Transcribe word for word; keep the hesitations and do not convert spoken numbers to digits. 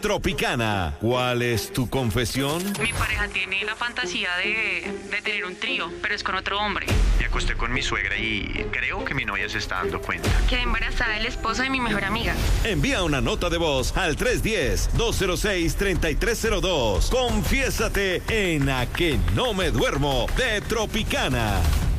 Tropicana, ¿cuál es tu confesión? Mi pareja tiene la fantasía de, de tener un trío, pero es con otro hombre. Me acosté con mi suegra y creo que mi novia se está dando cuenta. Quedé embarazada del esposo de mi mejor amiga. Envía una nota de voz al tres uno cero, dos cero seis, tres tres cero dos. Confiésate en A que no me duermo de Tropicana.